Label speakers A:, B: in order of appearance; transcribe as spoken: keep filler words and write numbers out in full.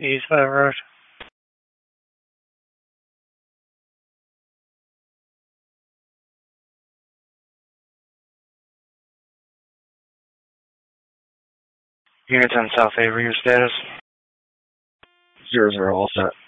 A: East Five Road. Units on South Avery, your status?
B: Zero zero, all set.